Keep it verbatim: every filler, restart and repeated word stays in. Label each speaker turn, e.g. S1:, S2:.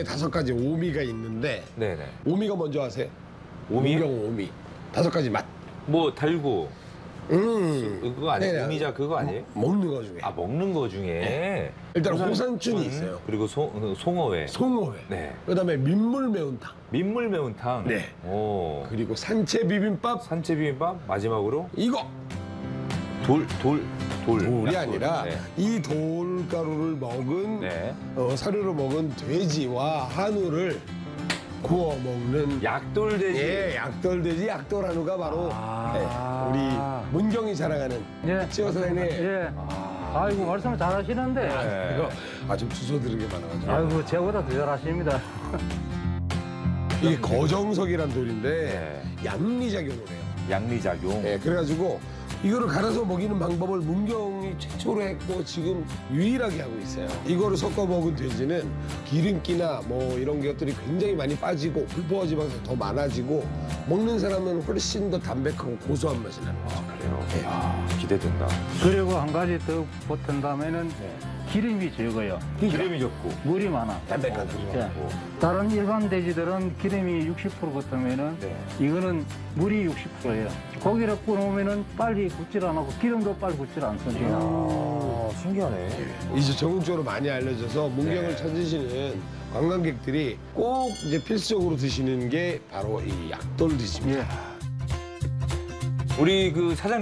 S1: 크게 다섯 가지 오미가 있는데
S2: 네네.
S1: 오미가 먼저 아세요?
S2: 오미?
S1: 문경 오미. 다섯 가지 맛.
S2: 뭐 달고
S1: 음.
S2: 그거 아니에요?
S1: 네네.
S2: 오미자 그거 아니에요?
S1: 먹는 거 중에.
S2: 아 먹는 거 중에
S1: 일단 호산춘이 있어요.
S2: 그리고 소, 송어회.
S1: 송어회.
S2: 네.
S1: 그다음에 민물 매운탕.
S2: 민물 매운탕.
S1: 네.
S2: 오.
S1: 그리고 산채 비빔밥.
S2: 산채 비빔밥 마지막으로
S1: 이거
S2: 돌 돌 돌.
S1: 돌이
S2: 약돌.
S1: 아니라
S2: 네.
S1: 이 돌가루를 먹은
S2: 네.
S1: 어, 사료로 먹은 돼지와 한우를 구워 먹는
S2: 약돌 돼지.
S1: 예, 약돌돼지 약돌 한우가 바로
S2: 아.
S1: 네, 우리 문경이 자랑하는
S3: 예.
S1: 치어 사장님.
S3: 예. 아이고 말씀을 잘하시는데.
S2: 네.
S1: 이거 아좀 주워 들은 게 많아가지고
S3: 아이고 제보다 더 잘하십니다.
S1: 이게 거정석이란 돌인데
S2: 네.
S1: 양리작용을 해요.
S2: 양리작용.
S1: 예, 그래가지고 이거를 갈아서 먹이는 방법을 문경이 최초로 했고 지금 유일하게 하고 있어요. 이거를 섞어 먹은 돼지는 기름기나 뭐 이런 것들이 굉장히 많이 빠지고 불포화 지방이 더 많아지고 먹는 사람은 훨씬 더 담백하고 고소한 맛이 나는 거죠.
S2: 아, 그래요? 야, 기대된다.
S3: 그리고 한 가지 더 보탠다면은 기름이 적어요.
S2: 기름이 적고.
S3: 물이 많아.
S1: 담백한
S2: 물이
S3: 예.
S2: 많고.
S3: 다른 일반 돼지들은 기름이 육십 퍼센트 붙으면은
S2: 네.
S3: 이거는 물이 육십 퍼센트예요. 고기를 구우면은 빨리 굳질 않고 기름도 빨리 굳질 않습니다.
S2: 아, 신기하네.
S1: 이제 전국적으로 많이 알려져서 문경을
S2: 네.
S1: 찾으시는 관광객들이 꼭 이제 필수적으로 드시는 게 바로 이 약돌 돼지입니다.
S3: 예.
S2: 우리 그 사장님